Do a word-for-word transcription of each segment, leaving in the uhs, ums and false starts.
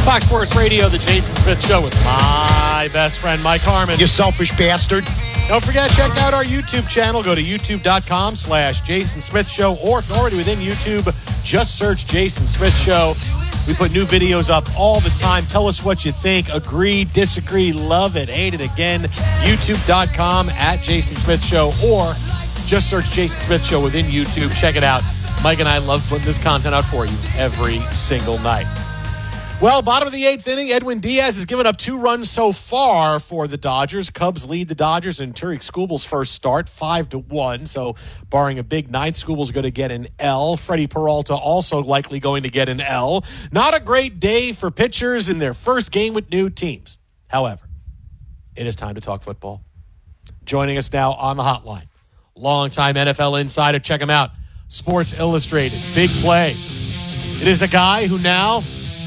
Fox Sports Radio, the Jason Smith Show with my best friend, Mike Harmon. You selfish bastard. Don't forget, check out our YouTube channel. Go to youtube.com slash Jason Smith Show, or if you're already within YouTube, just search Jason Smith Show. We put new videos up all the time. Tell us what you think. Agree, disagree, love it, hate it. Again, youtube.com at Jason Smith Show, or just search Jason Smith Show within YouTube. Check it out. Mike and I love putting this content out for you every single night. Well, bottom of the eighth inning, Edwin Diaz has given up two runs so far for the Dodgers. Cubs lead the Dodgers in Tariq Skubal's first start, five to one. So, barring a big ninth, Skubal's going to get an L. Freddie Peralta also likely going to get an L. Not a great day for pitchers in their first game with new teams. However, it is time to talk football. Joining us now on the hotline, longtime N F L insider. Check him out. Sports Illustrated, big play. It is a guy who now,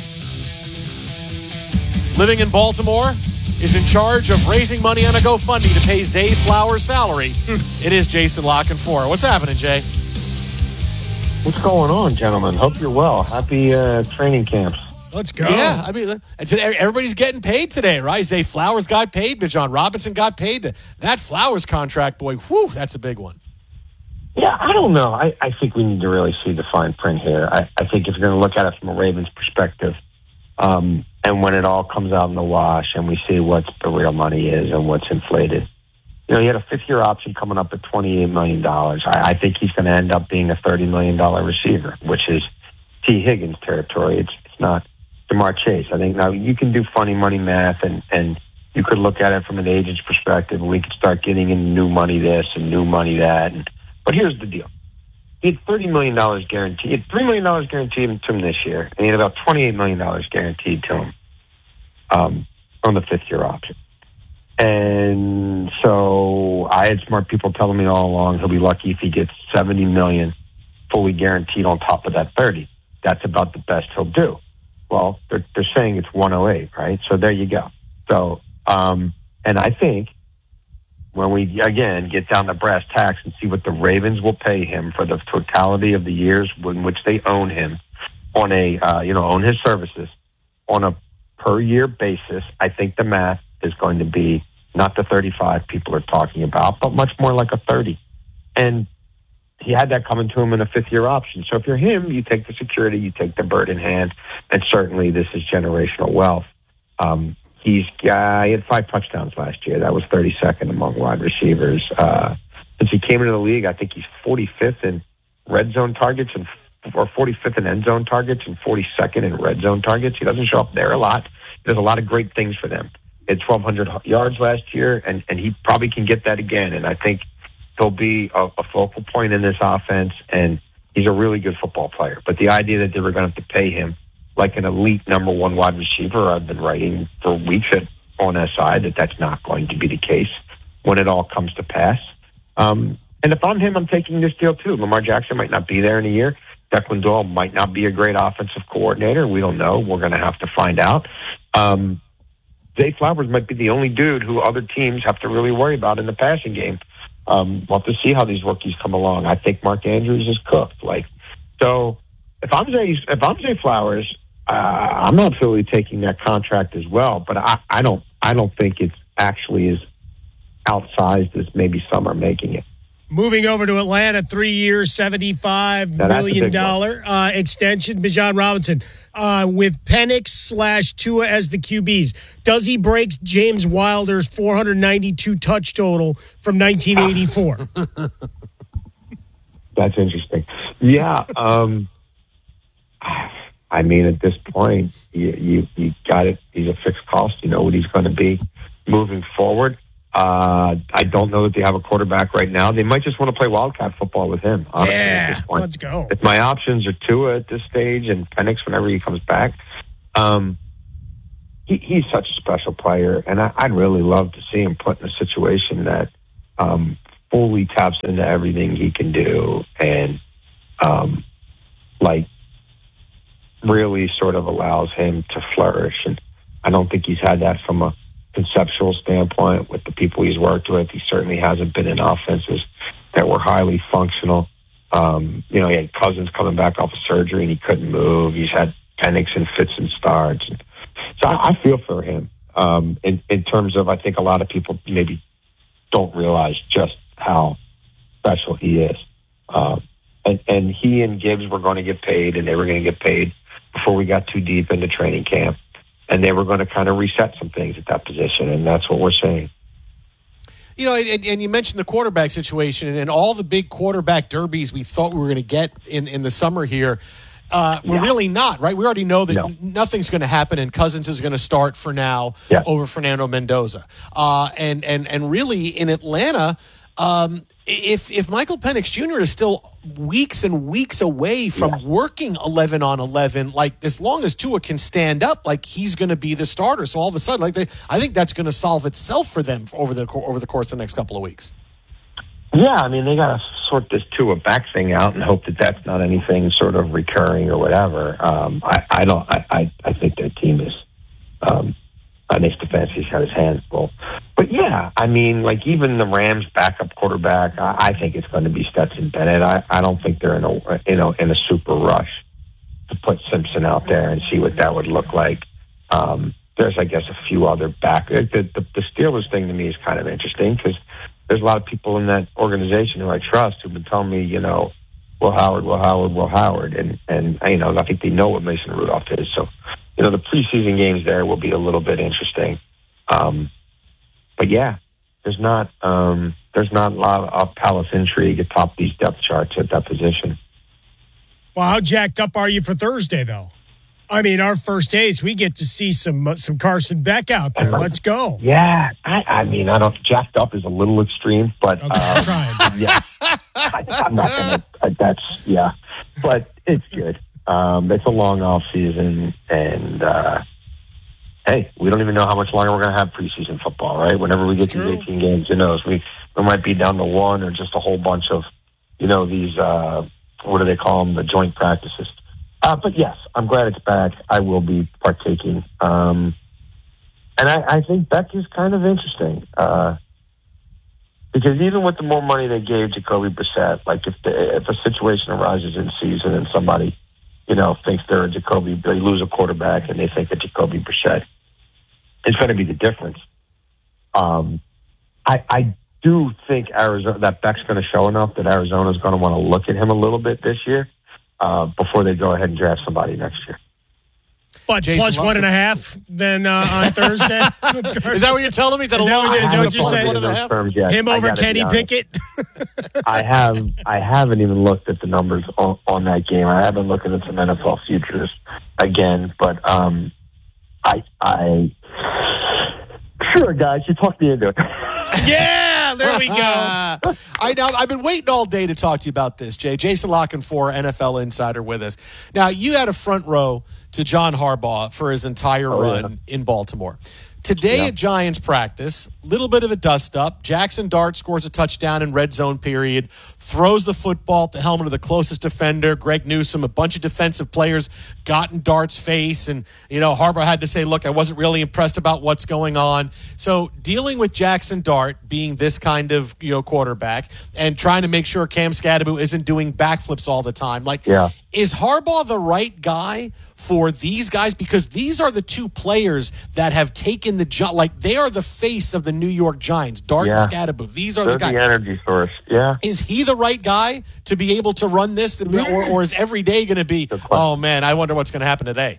living in Baltimore, is in charge of raising money on a GoFundMe to pay Zay Flowers' salary. It is Jason La Canfora. What's happening, Jay? What's going on, gentlemen? Hope you're well. Happy uh, training camps. Let's go. Yeah, I mean, everybody's getting paid today, right? Zay Flowers got paid, but John Robinson got paid. That Flowers contract, boy, whew, that's a big one. Yeah, I don't know. I, I think we need to really see the fine print here. I, I think if you're going to look at it from a Ravens perspective, um, and when it all comes out in the wash and we see what the real money is and what's inflated, you know, he had a fifth-year option coming up at twenty-eight million dollars. I, I think he's going to end up being a thirty million dollars receiver, which is T. Higgins territory. It's it's not Jamar Chase. I think now you can do funny money math, and, and you could look at it from an agent's perspective, and we could start getting into new money this and new money that. And, but here's the deal. He had thirty million dollars guaranteed. He had three million dollars guaranteed to him this year, and he had about twenty-eight million dollars guaranteed to him um, on the fifth-year option. And so I had smart people telling me all along he'll be lucky if he gets seventy million dollars fully guaranteed on top of that thirty. That's about the best he'll do. Well, they're, they're saying it's one oh eight, right? So there you go. So, um, and I think when we, again, get down to brass tacks and see what the Ravens will pay him for the totality of the years in which they own him on a, uh, you know, own his services on a per year basis, I think the math is going to be not the thirty-five people are talking about, but much more like a thirty. And he had that coming to him in a fifth year option. So if you're him, you take the security, you take the bird in hand, and certainly this is generational wealth. Um, He's uh, he had five touchdowns last year. That was thirty-second among wide receivers. Uh, since he came into the league, I think he's forty-fifth in red zone targets and or forty-fifth in end zone targets and forty-second in red zone targets. He doesn't show up there a lot. He does a lot of great things for them. He had twelve hundred yards last year, and, and he probably can get that again. And I think he'll be a, a focal point in this offense, and he's a really good football player. But the idea that they were going to have to pay him like an elite number one wide receiver, I've been writing for weeks at, on S I that that's not going to be the case when it all comes to pass. Um, and if I'm him, I'm taking this deal too. Lamar Jackson might not be there in a year. Declan Doyle might not be a great offensive coordinator. We don't know. We're going to have to find out. Um, Zay Flowers might be the only dude who other teams have to really worry about in the passing game. Um, we'll have to see how these rookies come along. I think Mark Andrews is cooked. Like, so if I'm Zay, if I'm Zay Flowers, Uh, I'm not really taking that contract as well, but I, I don't I don't think it's actually as outsized as maybe some are making it. Moving over to Atlanta, three years, seventy-five million dollars uh, extension. Bijan Robinson uh, with Penix slash Tua as the Q Bs. Does he break James Wilder's four hundred ninety-two touch total from nineteen eighty-four? That's interesting. Yeah. Um, I mean, at this point, you, you, you got it. He's a fixed cost. You know what he's going to be moving forward. Uh, I don't know that they have a quarterback right now. They might just want to play Wildcat football with him. Honestly, yeah, at this point. Let's go. If my options are Tua at this stage and Penix whenever he comes back, um, he, he's such a special player, and I, I'd really love to see him put in a situation that um, fully taps into everything he can do and, um, like, really sort of allows him to flourish. And I don't think he's had that from a conceptual standpoint with the people he's worked with. He certainly hasn't been in offenses that were highly functional. Um, you know, he had Cousins coming back off of surgery and he couldn't move. He's had Penix and fits and starts. And so I, I feel for him um, in, in terms of, I think a lot of people maybe don't realize just how special he is. Uh, and, and he and Gibbs were going to get paid, and they were going to get paid before we got too deep into training camp. And they were going to kind of reset some things at that position, and that's what we're seeing. You know, and, and you mentioned the quarterback situation and all the big quarterback derbies we thought we were going to get in, in the summer here. Uh, we're yeah. really not, right? We already know that no. nothing's going to happen, and Cousins is going to start for now yes. over Fernando Mendoza. Uh, and and and really in Atlanta, um, if if Michael Penix Junior is still weeks and weeks away from yes. working eleven on eleven, like as long as Tua can stand up, like he's going to be the starter. So all of a sudden, like they, I think that's going to solve itself for them over the over the course of the next couple of weeks. Yeah, I mean, they got to sort this Tua back thing out and hope that that's not anything sort of recurring or whatever. Um, I, I don't. I, I, I think their team is. Um, I think Stefanski's got his hands full. But yeah, I mean, like even the Rams' backup quarterback, I, I think it's going to be Stetson Bennett. I, I don't think they're in a you know in a super rush to put Simpson out there and see what that would look like. Um, there's, I guess, a few other back. The, the, the Steelers thing to me is kind of interesting because there's a lot of people in that organization who I trust who've been telling me, you know, Will Howard, Will Howard, Will Howard. And, and you know, I think they know what Mason Rudolph is. So, you know, the preseason games there will be a little bit interesting. Um, but, yeah, there's not um, there's not a lot of Palace intrigue atop these depth charts at that position. Well, how jacked up are you for Thursday, though? I mean, our first days, we get to see some uh, some Carson Beck out there. Let's go. Yeah, I, I mean, I don't. Jacked up is a little extreme, but okay, uh, trying. yeah, I, I'm not gonna. Uh, that's yeah, but it's good. Um, it's a long off season, and uh, hey, we don't even know how much longer we're gonna have preseason football, right? Whenever we get to these eighteen games, who knows? We we might be down to one or just a whole bunch of, you know, these uh, what do they call them? The joint practices. Uh, but yes, I'm glad it's back. I will be partaking. Um, and I, I think Beck is kind of interesting. Uh, because even with the more money they gave Jacoby Brissett, like if the, if a situation arises in season and somebody, you know, thinks they're a Jacoby, they lose a quarterback and they think that Jacoby Brissett is going to be the difference. Um, I, I do think Arizona, that Beck's going to show enough that Arizona's going to want to look at him a little bit this year. Uh, before they go ahead and draft somebody next year. But Jason plus Locke. One and a half then uh, on Thursday? Is that what you're telling me? Is that, is a that, what, is that what you're saying? One and a half? Him over Kenny Pickett? I have I haven't even looked at the numbers on, on that game. I have been looking at some N F L futures again, but um, I I sure guys, you talked me into it. Yeah, there we go. I know. I've been waiting all day to talk to you about this, Jay. Jason Lockenfor, N F L insider, with us. Now, you had a front row to John Harbaugh for his entire oh, run yeah. in Baltimore. Today yeah. at Giants practice, little bit of a dust-up. Jackson Dart scores a touchdown in red zone period, throws the football at the helmet of the closest defender, Greg Newsome. A bunch of defensive players got in Dart's face, and, you know, Harbaugh had to say, look, I wasn't really impressed about what's going on. So dealing with Jackson Dart being this kind of, you know, quarterback and trying to make sure Cam Scadaboo isn't doing backflips all the time, like, yeah. is Harbaugh the right guy for these guys? Because these are the two players that have taken the job. Like, they are the face of the New York Giants, Dart yeah. and Scadaboo. These are They're the guys. the energy source, yeah. Is he the right guy to be able to run this? Or, or is every day going to be, oh, man, I wonder what's going to happen today?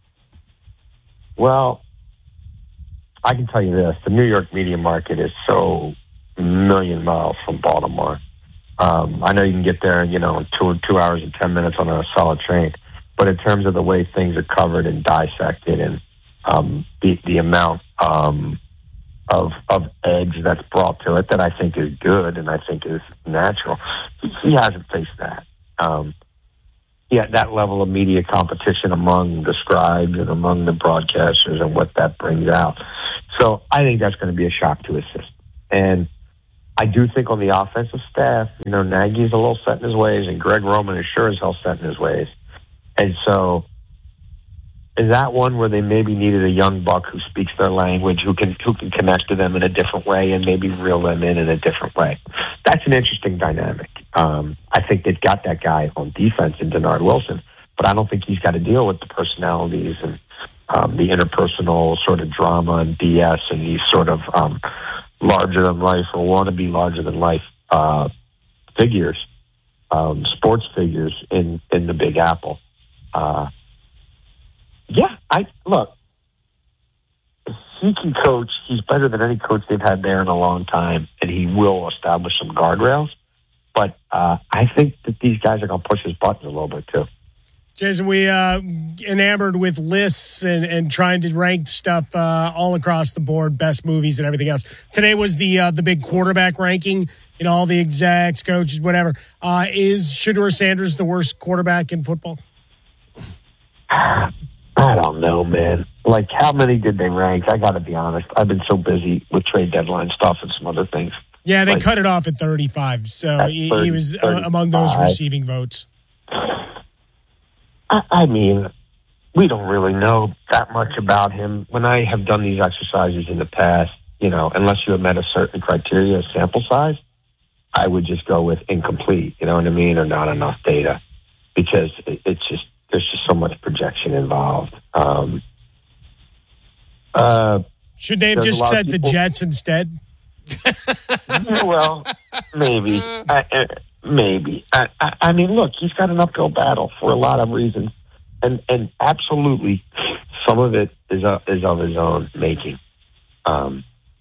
Well, I can tell you this. The New York media market is so a million miles from Baltimore. Um, I know you can get there, you know, in two, two hours and ten minutes on a solid train. But in terms of the way things are covered and dissected and um, the, the amount um, of of edge that's brought to it that I think is good and I think is natural, he, he hasn't faced that. Um, yeah, that level of media competition among the scribes and among the broadcasters and what that brings out. So I think that's going to be a shock to his system. And I do think on the offensive staff, you know, Nagy's a little set in his ways and Greg Roman is sure as hell set in his ways. And so, is that one where they maybe needed a young buck who speaks their language, who can who can connect to them in a different way, and maybe reel them in in a different way? That's an interesting dynamic. Um, I think they've got that guy on defense in Denard Wilson, but I don't think he's got to deal with the personalities and um, the interpersonal sort of drama and B S and these sort of um, larger than life or want to be larger than life uh, figures, um, sports figures in, in the Big Apple. Uh, yeah, I look. If he can coach, he's better than any coach they've had there in a long time, and he will establish some guardrails. But uh, I think that these guys are going to push his buttons a little bit too. Jason, we uh, enamored with lists and, and trying to rank stuff uh, all across the board, best movies and everything else. Today was the uh, the big quarterback ranking, you know, all the execs, coaches, whatever. Uh, is Shedeur Sanders the worst quarterback in football? I don't know, man. Like, how many did they rank? I got to be honest. I've been so busy with trade deadline stuff and some other things. Yeah, they like, cut it off at thirty-five, so he, thirty, he was uh, among those receiving votes. I, I mean, we don't really know that much about him. When I have done these exercises in the past, you know, unless you have met a certain criteria, sample size, I would just go with incomplete, you know what I mean, or not enough data, because it, it's just, there's just so much projection involved. Um, uh, Should they have just said the Jets instead? Yeah, well, maybe. I, I, maybe. I, I, I mean, look, he's got an uphill battle for a lot of reasons. And and absolutely, some of it is, uh, is of his own making. Um,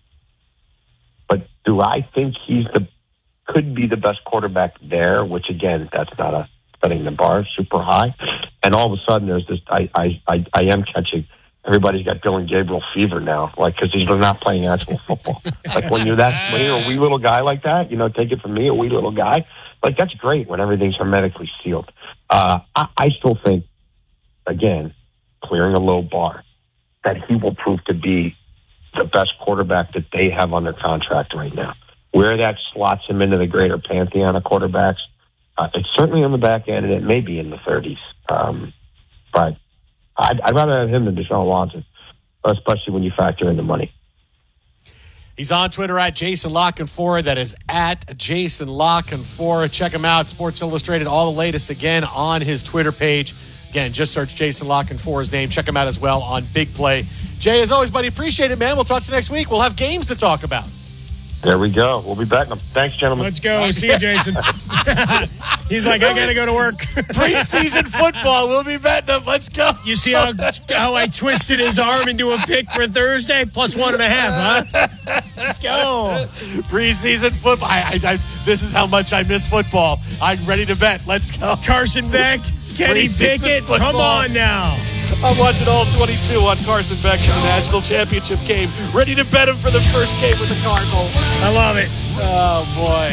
but do I think he's the could be the best quarterback there, which, again, that's not a setting the bar super high. And all of a sudden, there's this, I, I, I, I am catching, everybody's got Dylan Gabriel fever now, like, because he's not playing actual football. Like, when you're that, when you're a wee little guy like that, you know, take it from me, a wee little guy, like, that's great when everything's hermetically sealed. Uh, I, I still think, again, clearing a low bar, that he will prove to be the best quarterback that they have under contract right now. Where that slots him into the greater pantheon of quarterbacks, uh, it's certainly on the back end, and it may be in the thirties. Um, but I'd, I'd rather have him than Deshaun Watson, especially when you factor in the money. He's on Twitter at Jason Lockenfora. That is at Jason Lockenfora. Check him out. Sports Illustrated, all the latest again on his Twitter page. Again, just search Jason Lockenfora's name. Check him out as well on Big Play. Jay, as always, buddy, appreciate it, man. We'll talk to you next week. We'll have games to talk about. There we go. We'll be back. Thanks, gentlemen. Let's go. See you, Jason. He's like, I got to go to work. Preseason football. We'll be betting them. Let's go. You see how, how I twisted his arm into a pick for Thursday? Plus one and a half, huh? Let's go. Preseason football. I, I, I, this is how much I miss football. I'm ready to bet. Let's go. Carson Beck, Kenny Pickett. Football. Come on now. I'm watching all twenty-two on Carson Beck for the national championship game. Ready to bet him for the first game with the Cardinals. I love it. Oh,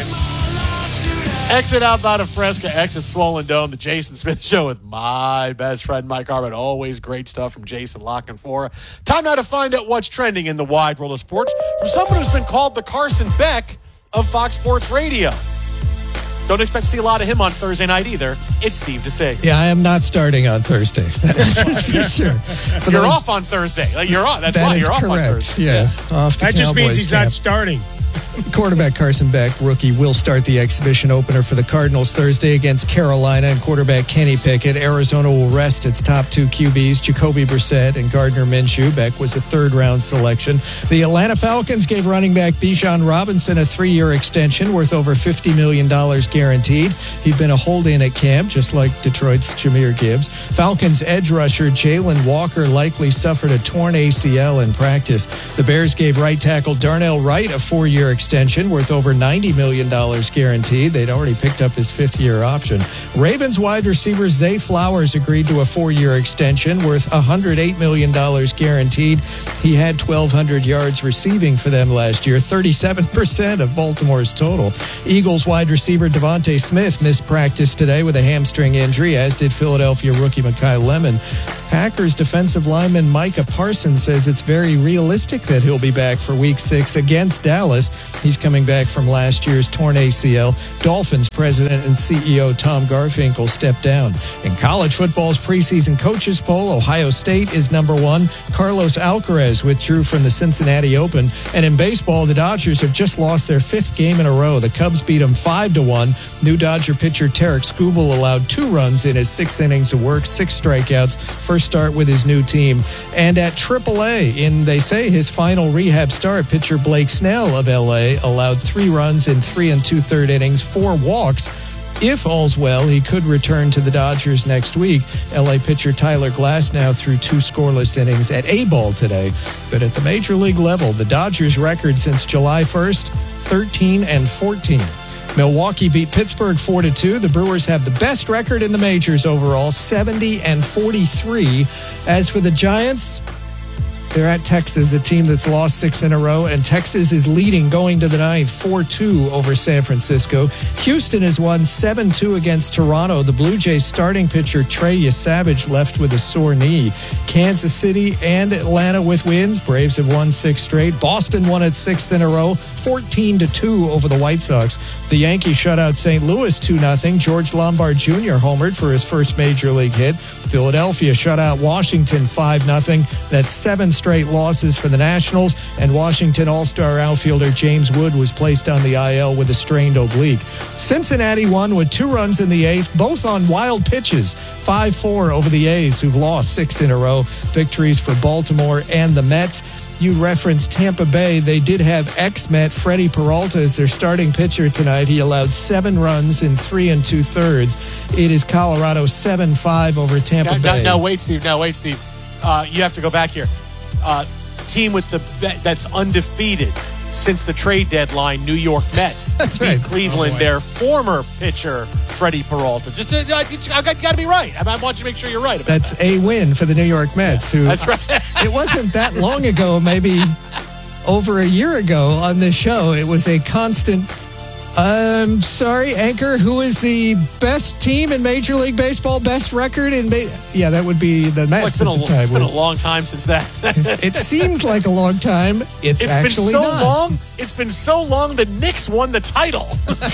boy. Exit outbound of Fresca, exit Swollen Dome, the Jason Smith Show with my best friend, Mike Harmon. Always great stuff from Jason Lockenfora. Time now to find out what's trending in the wide world of sports from someone who's been called the Carson Beck of Fox Sports Radio. Don't expect to see a lot of him on Thursday night either. It's Steve DeSager. Yeah, I am not starting on Thursday. That is for sure. For you're those, off on Thursday. Like, you're off. That's that why is you're correct. off on Thursday. Yeah, yeah. Off to that just Cowboys means he's camp. not starting. Quarterback Carson Beck, rookie, will start the exhibition opener for the Cardinals Thursday against Carolina, and quarterback Kenny Pickett. Arizona will rest its top two Q Bs, Jacoby Brissett and Gardner Minshew. Beck was a third-round selection. The Atlanta Falcons gave running back Bijan Robinson a three-year extension worth over fifty million dollars guaranteed. He'd been a hold-in at camp, just like Detroit's Jahmyr Gibbs. Falcons edge rusher Jalen Walker likely suffered a torn A C L in practice. The Bears gave right tackle Darnell Wright a four-year extension worth over ninety million dollars guaranteed. They'd already picked up his fifth-year option. Ravens wide receiver Zay Flowers agreed to a four-year extension worth one hundred eight million dollars guaranteed. He had twelve hundred yards receiving for them last year, thirty-seven percent of Baltimore's total. Eagles wide receiver Devontae Smith missed practice today with a hamstring injury, as did Philadelphia rookie Mekhi Lemon. Packers defensive lineman Micah Parsons says it's very realistic that he'll be back for week six against Dallas. He's coming back from last year's torn A C L. Dolphins president and C E O Tom Garfinkel stepped down. In college football's preseason coaches poll, Ohio State is number one. Carlos Alcaraz withdrew from the Cincinnati Open. And in baseball, the Dodgers have just lost their fifth game in a row. The Cubs beat them five to one. New Dodger pitcher Tarek Skubal allowed two runs in his six innings of work, six strikeouts. First start with his new team. And at triple A, in, they say, his final rehab start, pitcher Blake Snell of L A allowed three runs in three and two-third innings, four walks. If all's well, he could return to the Dodgers next week. L A pitcher Tyler Glasnow threw two scoreless innings at A-ball today. But at the major league level, the Dodgers' record since July first, thirteen and fourteen. Milwaukee beat Pittsburgh four to two. The Brewers have the best record in the majors overall, seventy and forty-three. As for the Giants, they're at Texas, a team that's lost six in a row, and Texas is leading going to the ninth, four two over San Francisco. Houston has won seven two against Toronto. The Blue Jays starting pitcher Trey Yesavage left with a sore knee. Kansas City and Atlanta with wins. Braves have won six straight. Boston won its sixth in a row, fourteen to two over the White Sox. The Yankees shut out Saint Louis two nothing. George Lombard Junior homered for his first major league hit. Philadelphia shut out Washington five nothing. That's seven straight losses for the Nationals, and Washington All-Star outfielder James Wood was placed on the I L with a strained oblique. Cincinnati won with two runs in the eighth, both on wild pitches, five four over the A's, who've lost six in a row. Victories for Baltimore and the Mets. You referenced Tampa Bay. They did have ex-Met Freddie Peralta as their starting pitcher tonight. He allowed seven runs in three and two-thirds. It is Colorado seven five over Tampa now, Bay. Now, now, wait, Steve. Now, wait, Steve. Uh, you have to go back here. Uh, team with the that's undefeated since the trade deadline, New York Mets. That's right. Cleveland, oh, their former pitcher, Freddie Peralta. Just, uh, I've got, got to be right. I, I want you to make sure you're right. About that's that. a win for the New York Mets. Yeah, who that's right. It wasn't that long ago, maybe over a year ago on this show. It was a constant. I'm sorry, Anchor, who is the best team in Major League Baseball, best record in ba- Yeah, that would be the Mets well, at the a, time. It's been a long time since that. It seems like a long time. It's, it's actually been so not. long. It's been so long the Knicks won the title.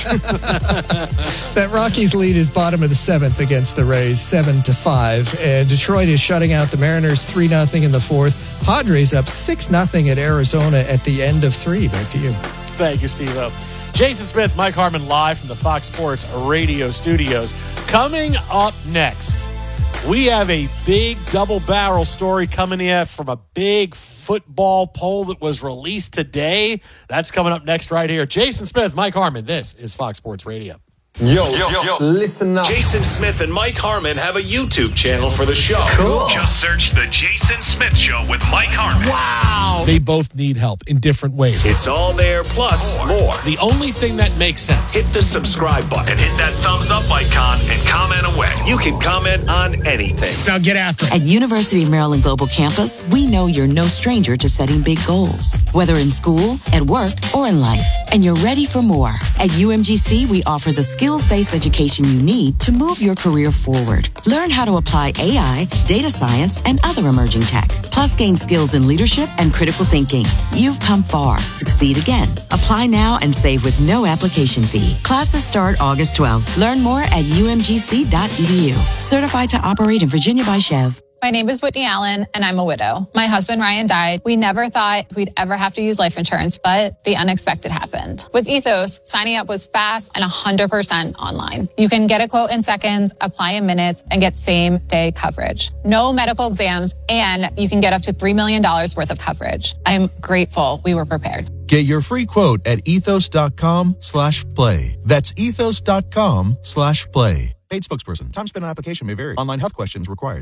That Rockies lead is bottom of the seventh against the Rays, seven to five. And Detroit is shutting out the Mariners three nothing in the fourth. Padres up six nothing at Arizona at the end of three. Back to you. Thank you, Steve-O. Jason Smith, Mike Harmon, live from the Fox Sports Radio studios. Coming up next, we have a big double-barrel story coming in from a big football poll that was released today. That's coming up next right here. Jason Smith, Mike Harmon, this is Fox Sports Radio. Yo, yo, yo, listen up. Jason Smith and Mike Harmon have a YouTube channel for the show. Cool. Just search The Jason Smith Show with Mike Harmon. Wow. They both need help in different ways. It's all there, plus more. The only thing that makes sense. Hit the subscribe button and hit that thumbs up icon and comment away. You can comment on anything. Now get after it. At University of Maryland Global Campus, we know you're no stranger to setting big goals, whether in school, at work, or in life. And you're ready for more. At U M G C, we offer the skills-based education you need to move your career forward. Learn how to apply A I, data science, and other emerging tech. Plus, gain skills in leadership and critical thinking. You've come far. Succeed again. Apply now and save with no application fee. Classes start August twelfth. Learn more at U M G C dot E D U. Certified to operate in Virginia by Chev. My name is Whitney Allen, and I'm a widow. My husband, Ryan, died. We never thought we'd ever have to use life insurance, but the unexpected happened. With Ethos, signing up was fast and one hundred percent online. You can get a quote in seconds, apply in minutes, and get same-day coverage. No medical exams, and you can get up to three million dollars worth of coverage. I'm grateful we were prepared. Get your free quote at ethos.com slash play. That's ethos.com slash play. Paid spokesperson. Time spent on application may vary. Online health questions required.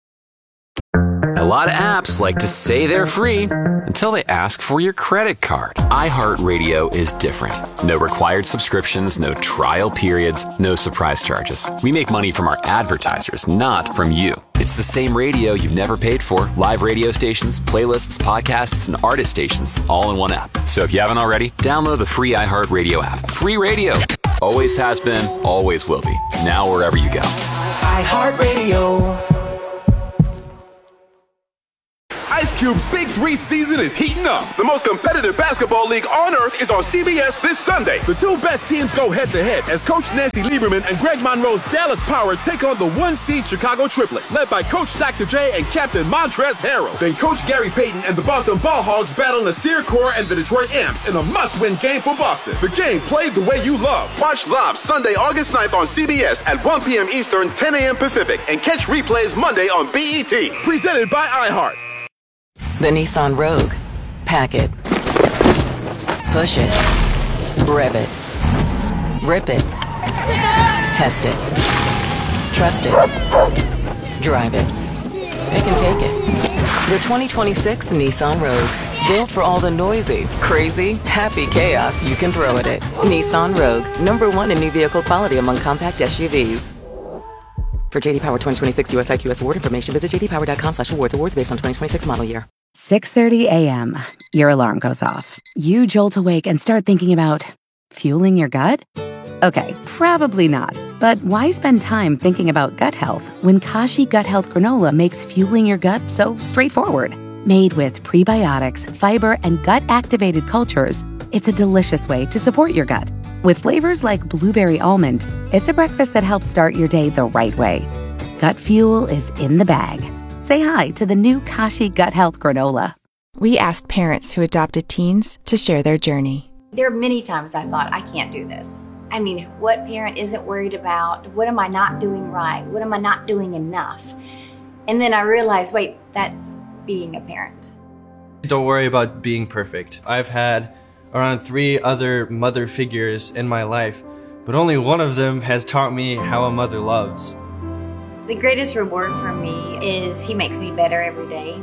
A lot of apps like to say they're free until they ask for your credit card. iHeartRadio is different. No required subscriptions, no trial periods, no surprise charges. We make money from our advertisers, not from you. It's the same radio you've never paid for. Live radio stations, playlists, podcasts, and artist stations, all in one app. So if you haven't already, download the free iHeartRadio app. Free radio. Always has been, always will be. Now wherever you go. iHeartRadio. Cube's Big Three season is heating up. The most competitive basketball league on earth is on C B S this Sunday. The two best teams go head-to-head as Coach Nancy Lieberman and Greg Monroe's Dallas Power take on the one-seed Chicago Triplets, led by Coach Doctor J and Captain Montrezl Harrell. Then Coach Gary Payton and the Boston Ball Hogs battle Nasir Kaur and the Detroit Amps in a must-win game for Boston. The game played the way you love. Watch live Sunday, August ninth on C B S at one p.m. Eastern, ten a.m. Pacific, and catch replays Monday on B E T. Presented by iHeart. The Nissan Rogue. Pack it. Push it. Rev it. Rip it. Test it. Trust it. Drive it. It can take it. The twenty twenty-six Nissan Rogue. Built for all the noisy, crazy, happy chaos you can throw at it. Nissan Rogue. Number one in new vehicle quality among compact S U Vs. For J D Power twenty twenty-six U S I Q S award information, visit j d power dot com slash awards. Awards based on twenty twenty-six model year. six thirty a.m. Your alarm goes off. You jolt awake and start thinking about fueling your gut? Okay, probably not. But why spend time thinking about gut health when Kashi Gut Health Granola makes fueling your gut so straightforward? Made with prebiotics, fiber, and gut-activated cultures, it's a delicious way to support your gut. With flavors like blueberry almond, it's a breakfast that helps start your day the right way. Gut fuel is in the bag. Say hi to the new Kashi Gut Health Granola. We asked parents who adopted teens to share their journey. There are many times I thought, I can't do this. I mean, what parent isn't worried about? What am I not doing right? What am I not doing enough? And then I realized, wait, that's being a parent. Don't worry about being perfect. I've had around three other mother figures in my life, but only one of them has taught me how a mother loves. The greatest reward for me is he makes me better every day.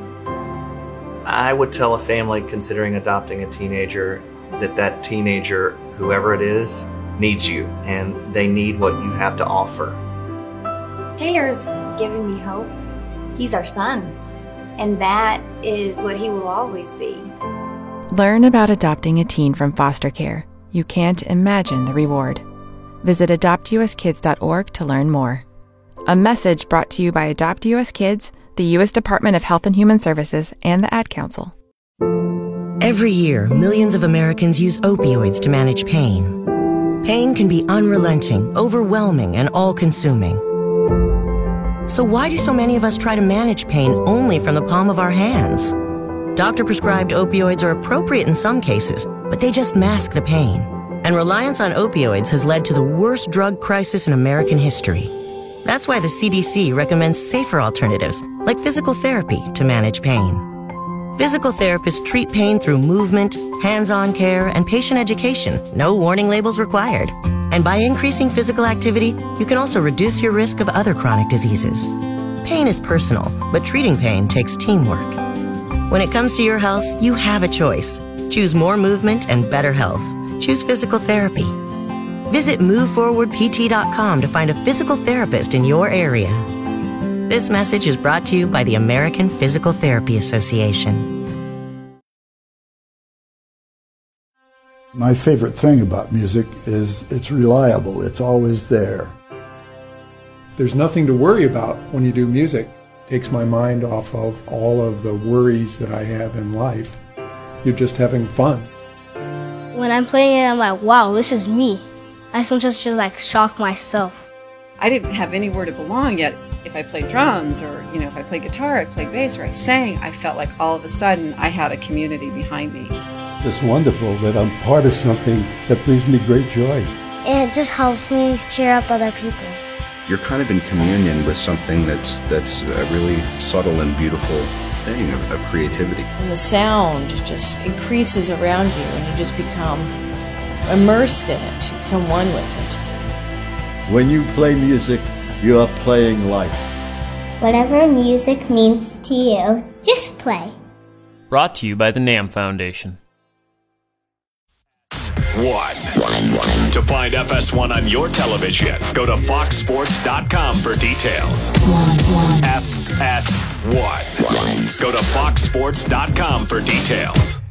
I would tell a family considering adopting a teenager that that teenager, whoever it is, needs you, and they need what you have to offer. Taylor's giving me hope. He's our son, and that is what he will always be. Learn about adopting a teen from foster care. You can't imagine the reward. Visit adopt u s kids dot org to learn more. A message brought to you by Adopt U S Kids, the U S Department of Health and Human Services, and the Ad Council. Every year, millions of Americans use opioids to manage pain. Pain can be unrelenting, overwhelming, and all-consuming. So why do so many of us try to manage pain only from the palm of our hands? Doctor-prescribed opioids are appropriate in some cases, but they just mask the pain. And reliance on opioids has led to the worst drug crisis in American history. That's why the C D C recommends safer alternatives, like physical therapy, to manage pain. Physical therapists treat pain through movement, hands-on care, and patient education. No warning labels required. And by increasing physical activity, you can also reduce your risk of other chronic diseases. Pain is personal, but treating pain takes teamwork. When it comes to your health, you have a choice. Choose more movement and better health. Choose physical therapy. Visit move forward p t dot com to find a physical therapist in your area. This message is brought to you by the American Physical Therapy Association. My favorite thing about music is it's reliable. It's always there. There's nothing to worry about when you do music. It takes my mind off of all of the worries that I have in life. You're just having fun. When I'm playing it, I'm like, wow, this is me. I sometimes just like shock myself. I didn't have anywhere to belong yet. If I played drums or, you know, if I played guitar, I played bass, or I sang, I felt like all of a sudden I had a community behind me. It's wonderful that I'm part of something that brings me great joy. And it just helps me cheer up other people. You're kind of in communion with something that's that's a really subtle and beautiful thing of, of creativity. And the sound just increases around you and you just become immersed in it. You become one with it. When you play music, you are playing life. Whatever music means to you, just play. Brought to you by the NAMM Foundation. One. To find F S one on your television, go to fox sports dot com for details. F S one. Go to fox sports dot com for details.